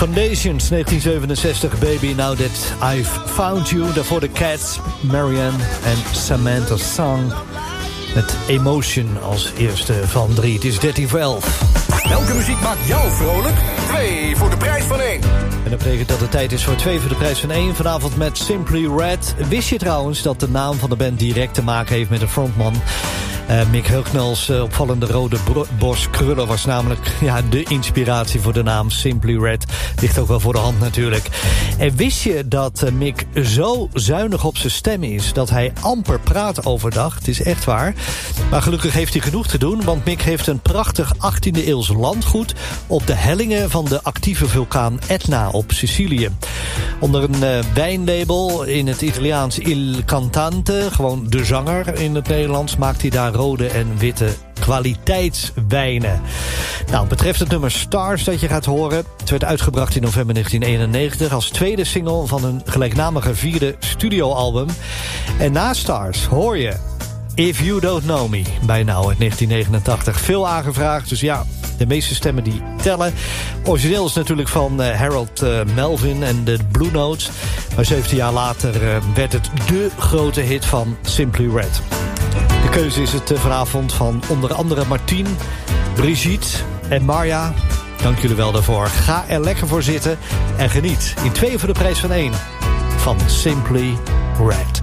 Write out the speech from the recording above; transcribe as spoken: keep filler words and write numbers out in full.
Foundations, negentien zevenenzestig, Baby Now That I've Found You. Daarvoor de Cats, Marianne en Samantha Song. Met Emotion als eerste van drie. Het is dertien voor elf. Welke muziek maakt jou vrolijk? Twee voor de prijs van één. En dat betekent dat het tijd is voor twee voor de prijs van één. Vanavond met Simply Red. Wist je trouwens dat de naam van de band direct te maken heeft met de frontman? Uh, Mick Hucknall's uh, opvallende rode borstkrullen was namelijk ja, de inspiratie voor de naam Simply Red. Ligt ook wel voor de hand natuurlijk. En wist je dat uh, Mick zo zuinig op zijn stem is dat hij amper praat overdag? Het is echt waar. Maar gelukkig heeft hij genoeg te doen, want Mick heeft een prachtig achttiende eeuws landgoed op de hellingen van de actieve vulkaan Etna op Sicilië. Onder een uh, wijnlabel in het Italiaans Il Cantante, gewoon de zanger in het Nederlands, maakt hij daar rode en witte kwaliteitswijnen. Nou, betreft het nummer Stars dat je gaat horen. Het werd uitgebracht in november negentien eenennegentig als tweede single van hun gelijknamige vierde studioalbum. En na Stars hoor je If You Don't Know Me bij Now uit negentien negenentachtig. Veel aangevraagd, dus ja, de meeste stemmen die tellen. Origineel is natuurlijk van uh, Harold uh, Melvin en de Blue Notes. Maar zeventien jaar later uh, werd het dé grote hit van Simply Red. De keuze is het uh, vanavond van onder andere Martien, Brigitte en Marja. Dank jullie wel daarvoor. Ga er lekker voor zitten en geniet in twee voor de prijs van één van Simply Red.